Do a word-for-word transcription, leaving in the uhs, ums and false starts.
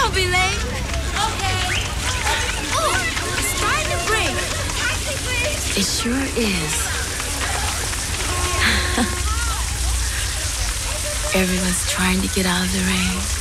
Don't be late. Okay. Oh, it's starting to rain. It sure is. Everyone's trying to get out of the rain.